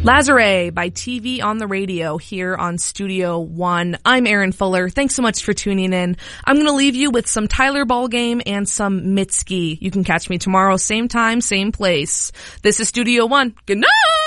Lazare by TV on the Radio here on Studio One. I'm Erin Fuller. Thanks so much for tuning in. I'm going to leave you with some Tyler Ballgame and some Mitski. You can catch me tomorrow, same time, same place. This is Studio One. Good night!